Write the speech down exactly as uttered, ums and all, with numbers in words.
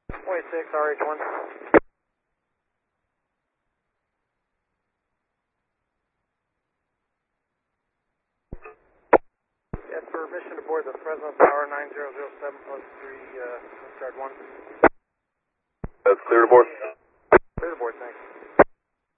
twenty-six, R H one. Yes, permission to board the Fresno Tower nine zero zero seven plus three, uh, Coast Guard one. That's clear to board.